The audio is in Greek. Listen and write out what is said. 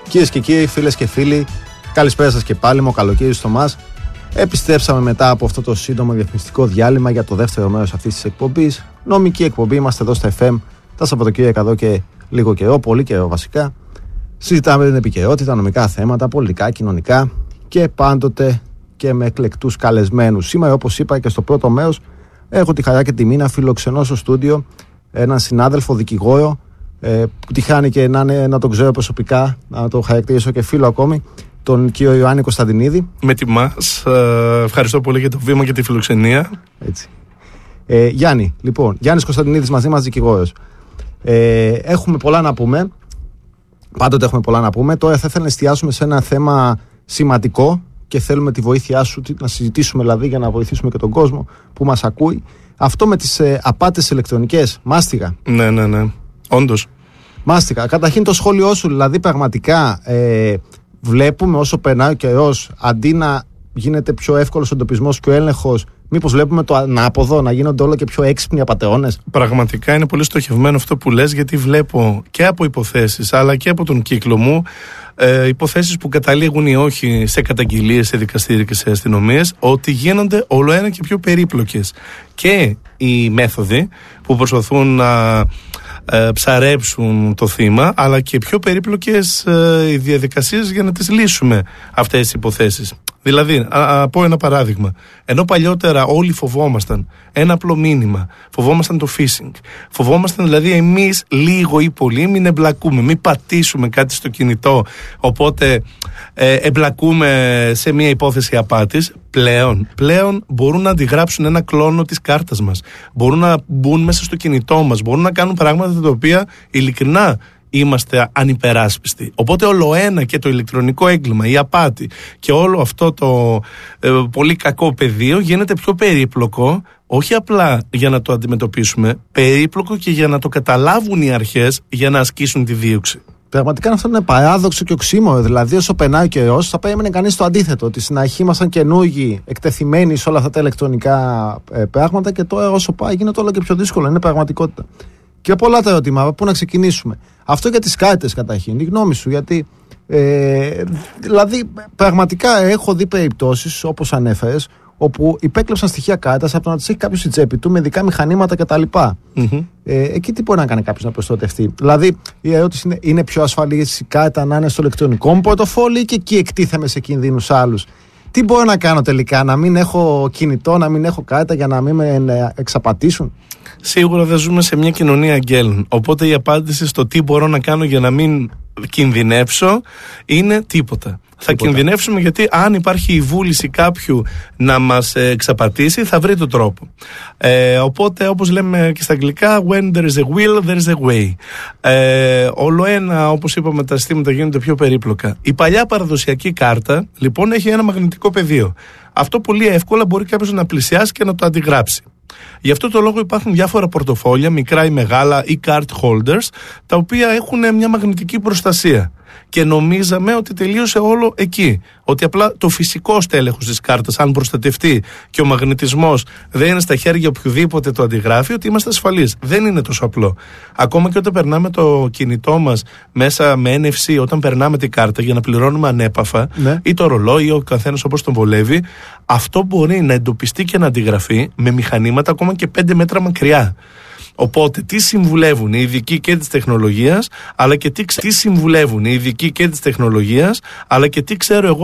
Κυρίες και κύριοι, φίλες και φίλοι, καλησπέρα σας και πάλι. Είμαι ο Καλοκαίρης Θωμάς. Επιστρέψαμε μετά από αυτό το σύντομο διαφημιστικό διάλειμμα για το δεύτερο μέρος αυτής της εκπομπής. Νομική εκπομπή, είμαστε εδώ στα FM τα Σαββατοκύριακα εδώ και λίγο καιρό, πολύ καιρό βασικά. Συζητάμε την επικαιρότητα, νομικά θέματα, πολιτικά, κοινωνικά και πάντοτε και με εκλεκτούς καλεσμένους. Σήμερα, όπως είπα και στο πρώτο μέρος, έχω τη χαρά και τιμή να φιλοξενώ στο στούντιο έναν συνάδελφο δικηγόρο που τυχάνει και να τον ξέρω προσωπικά, να το χαρακτηρίσω και φίλο ακόμη, τον κύριο Ιωάννη Κωνσταντινίδη. Με τιμάς, ευχαριστώ πολύ για το βήμα και τη φιλοξενία. Έτσι. Γιάννη, λοιπόν, Γιάννης Κωνσταντινίδης μαζί μας, δικηγόρος. Έχουμε πολλά να πούμε. Πάντοτε έχουμε πολλά να πούμε. Τώρα θα ήθελα να εστιάσουμε σε ένα θέμα σημαντικό και θέλουμε τη βοήθειά σου να συζητήσουμε, δηλαδή, για να βοηθήσουμε και τον κόσμο που μας ακούει. Αυτό με τις απάτες ηλεκτρονικές. Μάστιγα. Ναι. Όντως. Μάστιγα. Καταρχήν το σχόλιο σου, δηλαδή, πραγματικά βλέπουμε όσο περνάει ο καιρός, αντί να γίνεται πιο εύκολος ο εντοπισμός και ο έλεγχος, μήπως βλέπουμε το ανάποδο, να γίνονται όλο και πιο έξυπνοι απατεώνες? Πραγματικά είναι πολύ στοχευμένο αυτό που λες, γιατί βλέπω και από υποθέσεις αλλά και από τον κύκλο μου υποθέσεις που καταλήγουν ή όχι σε καταγγελίες, σε δικαστήρια και σε αστυνομίες, ότι γίνονται όλο ένα και πιο περίπλοκες και οι μέθοδοι που προσπαθούν να ψαρέψουν το θύμα, αλλά και πιο περίπλοκες οι διαδικασίες για να τις λύσουμε αυτές τις υποθέσεις. Δηλαδή, πω ένα παράδειγμα. Ενώ παλιότερα όλοι φοβόμασταν ένα απλό μήνυμα, φοβόμασταν το phishing, φοβόμασταν δηλαδή εμείς λίγο ή πολύ μην εμπλακούμε, μην πατήσουμε κάτι στο κινητό, οπότε εμπλακούμε σε μια υπόθεση απάτης. Πλέον μπορούν να αντιγράψουν ένα κλόνο της κάρτας μας, μπορούν να μπουν μέσα στο κινητό μας, μπορούν να κάνουν πράγματα τα οποία ειλικρινά είμαστε ανυπεράσπιστοι. Οπότε όλο ένα και το ηλεκτρονικό έγκλημα, η απάτη και όλο αυτό το πολύ κακό πεδίο γίνεται πιο περίπλοκο, όχι απλά για να το αντιμετωπίσουμε, περίπλοκο και για να το καταλάβουν οι αρχές για να ασκήσουν τη δίωξη. Πραγματικά αυτό είναι παράδοξο και οξύμορο. Δηλαδή, όσο περνάει ο καιρός, θα περίμενε κανείς το αντίθετο. Ότι στην αρχή ήμασταν καινούργοι, εκτεθειμένοι σε όλα αυτά τα ηλεκτρονικά πράγματα, και τώρα όσο πάει γίνεται όλο και πιο δύσκολο. Είναι πραγματικότητα. Και πολλά τα ερωτήματα. Πού να ξεκινήσουμε? Αυτό για τις κάρτες, καταρχήν. Η γνώμη σου, γιατί δηλαδή πραγματικά έχω δει περιπτώσεις, όπως ανέφερες, όπου υπέκλεψαν στοιχεία κάρτας από το να τις έχει κάποιος στην τσέπη του με ειδικά μηχανήματα κτλ. Εκεί τι μπορεί να κάνει κάποιος να προστατευτεί? Δηλαδή, η ερώτηση είναι πιο ασφαλής η κάρτα να είναι στο ηλεκτρονικό μου πορτοφόλι, ή και εκεί εκτίθεμαι σε κινδύνους άλλους? Τι μπορώ να κάνω τελικά? Να μην έχω κινητό, να μην έχω κάρτα, για να μην με εξαπατήσουν? Σίγουρα δεν ζούμε σε μια κοινωνία αγγέλων. Οπότε η απάντηση στο τι μπορώ να κάνω για να μην κινδυνεύσω είναι τίποτα. Θα κινδυνεύσουμε γιατί αν υπάρχει η βούληση κάποιου να μας εξαπατήσει, θα βρει τον τρόπο. Οπότε, όπως λέμε και στα αγγλικά, when there is a will, there is a way. Όλο ένα, όπως είπαμε, τα συστήματα γίνονται πιο περίπλοκα. Η παλιά παραδοσιακή κάρτα, λοιπόν, έχει ένα μαγνητικό πεδίο. Αυτό πολύ εύκολα μπορεί κάποιος να πλησιάσει και να το αντιγράψει. Γι' αυτό το λόγο υπάρχουν διάφορα πορτοφόλια, μικρά ή μεγάλα, ή card holders, τα οποία έχουν μια μαγνητική προστασία. Και νομίζαμε ότι τελείωσε όλο εκεί. Ότι απλά το φυσικό στέλεχος της κάρτας, αν προστατευτεί και ο μαγνητισμός δεν είναι στα χέρια οποιοδήποτε το αντιγράφει, ότι είμαστε ασφαλείς. Δεν είναι τόσο απλό. Ακόμα και όταν περνάμε το κινητό μας μέσα με NFC, όταν περνάμε την κάρτα για να πληρώνουμε ανέπαφα, ή το ρολόι, ή ο καθένας όπως τον βολεύει, αυτό μπορεί να εντοπιστεί και να αντιγραφεί με μηχανήματα ακόμα και 5 μέτρα μακριά. Οπότε, τι συμβουλεύουν οι ειδικοί και της τεχνολογίας, αλλά και τι συμβουλεύουν οι ειδικοί και της τεχνολογίας, αλλά και τι ξέρω εγώ